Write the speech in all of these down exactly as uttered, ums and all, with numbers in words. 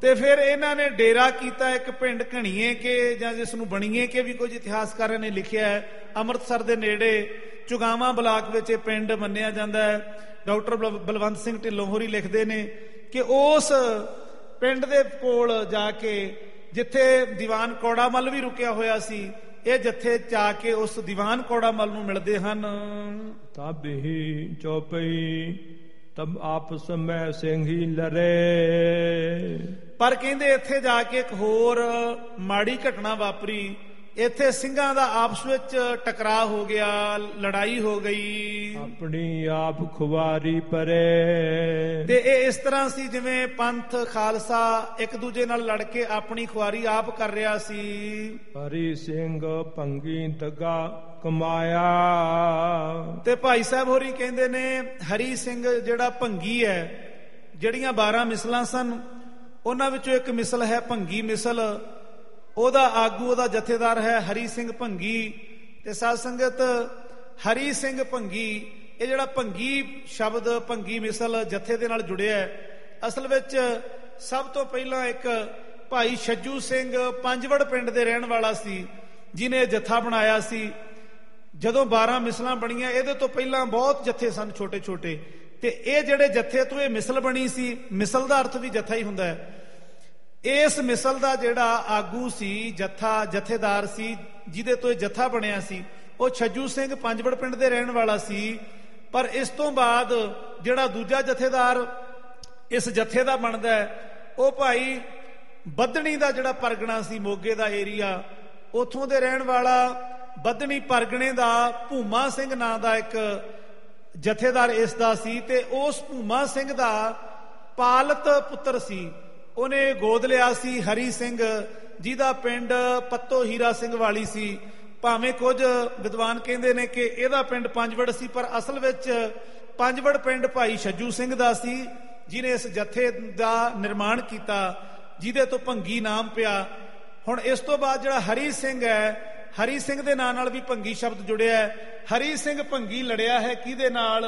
ਤੇ ਫਿਰ ਇਹਨਾਂ ਨੇ ਡੇਰਾ ਕੀਤਾ ਇੱਕ ਪਿੰਡ ਘਣੀਏ ਕੇ, ਜਾਂ ਜਿਸ ਨੂੰ ਬਣੀਏ ਕੇ ਵੀ ਕੁਝ ਇਤਿਹਾਸਕਾਰਾਂ ਨੇ ਲਿਖਿਆ ਹੈ, ਅੰਮ੍ਰਿਤਸਰ ਦੇ ਨੇੜੇ ਚੁਗਾਵਾਂ ਬਲਾਕ ਵਿੱਚ ਇਹ ਪਿੰਡ ਮੰਨਿਆ ਜਾਂਦਾ ਹੈ। ਡਾਕਟਰ ਬਲਵੰਤ ਸਿੰਘ ਢਿੱਲੋਂ ਹੋਰੀ ਲਿਖਦੇ ਨੇ ਕਿ ਉਸ ਪਿੰਡ ਦੇ ਕੋਲ ਜਾ ਕੇ ਜਿੱਥੇ ਦੀਵਾਨ ਕੌੜਾ ਮੱਲ ਵੀ ਰੁਕਿਆ ਹੋਇਆ ਸੀ, ਇਹ ਜੱਥੇ ਜਾ ਕੇ ਉਸ ਦੀਵਾਨ ਕੌੜਾ ਮੱਲ ਨੂੰ ਮਿਲਦੇ ਹਨ। ਤਬ ਹੀ ਚੌਪਈ ਤਬ ਆਪਸ ਮੈਂ ਸਿੰਘੀ ਲੜੇ। ਪਰ ਕਹਿੰਦੇ ਇੱਥੇ ਜਾ ਕੇ ਇੱਕ ਹੋਰ ਮਾੜੀ ਘਟਨਾ ਵਾਪਰੀ। ਇੱਥੇ ਸਿੰਘਾਂ ਦਾ ਆਪਸ ਵਿੱਚ ਟਕਰਾਅ ਹੋ ਗਿਆ, ਲੜਾਈ ਹੋ ਗਈ। ਆਪਣੀ ਆਪ ਖੁਵਾਰੀ ਪਰੇ। ਤੇ ਇਹ ਇਸ ਤਰ੍ਹਾਂ ਸੀ ਜਿਵੇਂ ਪੰਥ ਖਾਲਸਾ ਇੱਕ ਦੂਜੇ ਨਾਲ ਲੜ ਕੇ ਆਪਣੀ ਖੁਆਰੀ ਆਪ ਕਰ ਰਿਹਾ ਸੀ। ਹਰੀ ਸਿੰਘ ਭੰਗੀ ਦਗਾ ਕਮਾਇਆ। ਤੇ ਭਾਈ ਸਾਹਿਬ ਹੋਰੀ ਕਹਿੰਦੇ ਨੇ ਹਰੀ ਸਿੰਘ ਜਿਹੜਾ ਭੰਗੀ ਹੈ, ਜਿਹੜੀਆਂ ਬਾਰਾਂ ਮਿਸਲਾਂ ਸਨ ਉਹਨਾਂ ਵਿੱਚੋਂ ਇੱਕ ਮਿਸਲ ਹੈ ਭੰਗੀ ਮਿਸਲ। ਉਹਦਾ ਆਗੂ, ਉਹਦਾ ਜਥੇਦਾਰ ਹੈ ਹਰੀ ਸਿੰਘ ਭੰਗੀ। ਤੇ ਸਾਧ ਸੰਗਤ ਹਰੀ ਸਿੰਘ ਭੰਗੀ, ਇਹ ਜਿਹੜਾ ਭੰਗੀ ਸ਼ਬਦ, ਭੰਗੀ ਮਿਸਲ ਜਥੇ ਦੇ ਨਾਲ ਜੁੜਿਆ ਹੈ। ਅਸਲ ਵਿੱਚ ਸਭ ਤੋਂ ਪਹਿਲਾਂ ਇੱਕ ਭਾਈ ਛੱਜੂ ਸਿੰਘ ਪੰਜਵੜ ਪਿੰਡ ਦੇ ਰਹਿਣ ਵਾਲਾ ਸੀ, ਜਿਹਨੇ ਜਥਾ ਬਣਾਇਆ ਸੀ। ਜਦੋਂ ਬਾਰਾਂ ਮਿਸਲਾਂ ਬਣੀਆਂ, ਇਹਦੇ ਤੋਂ ਪਹਿਲਾਂ ਬਹੁਤ ਜਥੇ ਸਨ ਛੋਟੇ ਛੋਟੇ, ਤੇ ਇਹ ਜਿਹੜੇ ਜਥੇ ਤੋਂ ਇਹ ਮਿਸਲ ਬਣੀ ਸੀ, ਮਿਸਲ ਦਾ ਅਰਥ ਵੀ ਜਥਾ ਹੀ ਹੁੰਦਾ ਹੈ। ਇਸ ਮਿਸਲ ਦਾ ਜਿਹੜਾ ਆਗੂ ਸੀ, ਜਥਾ ਜਥੇਦਾਰ ਸੀ, ਜਿਹਦੇ ਤੋਂ ਇਹ ਜਥਾ ਬਣਿਆ ਸੀ, ਉਹ ਛੱਜੂ ਸਿੰਘ ਪੰਜਵੜ ਪਿੰਡ ਦੇ ਰਹਿਣ ਵਾਲਾ ਸੀ। ਪਰ ਇਸ ਤੋਂ ਬਾਅਦ ਜਿਹੜਾ ਦੂਜਾ ਜਥੇਦਾਰ ਇਸ ਜਥੇ ਦਾ ਬਣਦਾ ਹੈ, ਉਹ ਭਾਈ ਬੱਧਣੀ ਦਾ ਜਿਹੜਾ ਪਰਗਣਾ ਸੀ, ਮੋਗੇ ਦਾ ਏਰੀਆ, ਉੱਥੋਂ ਦੇ ਰਹਿਣ ਵਾਲਾ ਬੱਧਣੀ ਪਰਗਣੇ ਦਾ ਭੂਮਾ ਸਿੰਘ ਨਾਂ ਦਾ ਇੱਕ ਜਥੇਦਾਰ ਇਸ ਦਾ ਸੀ। ਤੇ ਉਸ ਭੂਮਾ ਸਿੰਘ ਦਾ ਪਾਲਤ ਪੁੱਤਰ ਸੀ, ਉਹਨੇ ਗੋਦ ਲਿਆ ਸੀ ਹਰੀ ਸਿੰਘ, ਜਿਹਦਾ ਪਿੰਡ ਪੱਤੋ ਹੀਰਾ ਸਿੰਘ ਵਾਲੀ ਸੀ। ਭਾਵੇਂ ਕੁਝ ਵਿਦਵਾਨ ਕਹਿੰਦੇ ਨੇ ਕਿ ਇਹਦਾ ਪਿੰਡ ਪੰਜਵੜ ਸੀ, ਪਰ ਅਸਲ ਵਿੱਚ ਪੰਜਵੜ ਪਿੰਡ ਭਾਈ ਛੱਜੂ ਸਿੰਘ ਦਾ ਸੀ, ਜਿਹਨੇ ਇਸ ਜਥੇ ਦਾ ਨਿਰਮਾਣ ਕੀਤਾ, ਜਿਹਦੇ ਤੋਂ ਭੰਗੀ ਨਾਮ ਪਿਆ। ਹੁਣ ਇਸ ਤੋਂ ਬਾਅਦ ਜਿਹੜਾ ਹਰੀ ਸਿੰਘ ਹੈ, ਹਰੀ ਸਿੰਘ ਦੇ ਨਾਂ ਨਾਲ ਵੀ ਭੰਗੀ ਸ਼ਬਦ ਜੁੜਿਆ ਹੈ। ਹਰੀ ਸਿੰਘ ਭੰਗੀ ਲੜਿਆ ਹੈ ਕਿਹਦੇ ਨਾਲ?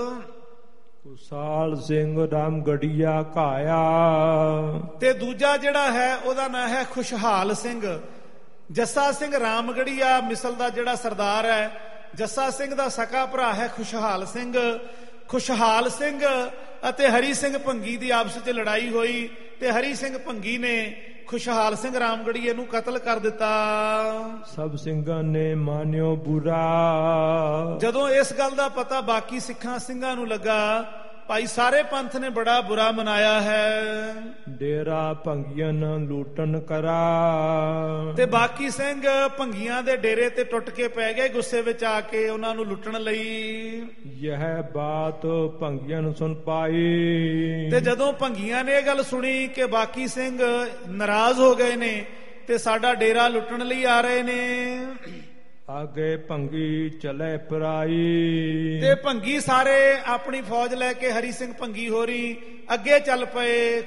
ਕੁਸਾਲ ਸਿੰਘ ਰਾਮਗੜੀਆ ਘਾਇਆ। ਤੇ ਦੂਜਾ ਜਿਹੜਾ ਹੈ ਉਹਦਾ ਨਾਂ ਹੈ ਖੁਸ਼ਹਾਲ ਸਿੰਘ। ਜੱਸਾ ਸਿੰਘ ਰਾਮਗੜੀਆ ਮਿਸਲ ਦਾ ਜਿਹੜਾ ਸਰਦਾਰ ਹੈ, ਜੱਸਾ ਸਿੰਘ ਦਾ ਸਕਾ ਭਰਾ ਹੈ ਖੁਸ਼ਹਾਲ ਸਿੰਘ। ਖੁਸ਼ਹਾਲ ਸਿੰਘ ਅਤੇ ਹਰੀ ਸਿੰਘ ਭੰਗੀ ਦੀ ਆਪਸ ਵਿੱਚ ਲੜਾਈ ਹੋਈ, ਤੇ ਹਰੀ ਸਿੰਘ ਭੰਗੀ ਨੇ ਖੁਸ਼ਹਾਲ ਸਿੰਘ ਰਾਮਗੜੀਏ ਨੂੰ ਕਤਲ ਕਰ ਦਿੱਤਾ। ਸਭ ਸਿੰਘਾਂ ਨੇ ਮਾਨਿਓ ਬੁਰਾ। ਜਦੋਂ ਇਸ ਗੱਲ ਦਾ ਪਤਾ ਬਾਕੀ ਸਿੱਖਾਂ ਸਿੰਘਾਂ ਨੂੰ ਲੱਗਾ, ਭਾਈ ਸਾਰੇ ਪੰਥ ਨੇ ਬੜਾ ਬੁਰਾ ਮਨਾਇਆ ਹੈ। ਡੇਰਾ ਭੰਗੀਆਂ ਲੂਟਣ ਕਰਾ। ਤੇ ਬਾਕੀ ਸਿੰਘ ਭੰਗੀਆਂ ਦੇ ਡੇਰੇ ਤੇ ਟੁੱਟ ਕੇ ਪੈ ਗਏ, ਗੁੱਸੇ ਵਿੱਚ ਆ ਕੇ ਉਹਨਾਂ ਨੂੰ ਲੁੱਟਣ ਲਈ। ਯਹ ਬਾਤ ਭੰਗੀਆਂ ਨੂੰ ਸੁਣ ਪਾਈ। ਤੇ ਜਦੋਂ ਭੰਗੀਆਂ ਨੇ ਇਹ ਗੱਲ ਸੁਣੀ ਕਿ ਬਾਕੀ ਸਿੰਘ ਨਾਰਾਜ਼ ਹੋ ਗਏ ਨੇ ਤੇ ਸਾਡਾ ਡੇਰਾ ਲੁੱਟਣ ਲਈ ਆ ਰਹੇ ਨੇ, ਆਗੇ ਭੰਗੀ ਚਲੇ ਪਰਾਈ। ਤੇ ਭੰਗੀ ਸਾਰੇ ਆਪਣੀ ਫੌਜ ਲੈ ਕੇ ਹਰੀ ਸਿੰਘ ਭੰਗੀ ਹੋਰੀ ਅੱਗੇ ਚੱਲ ਪਏ।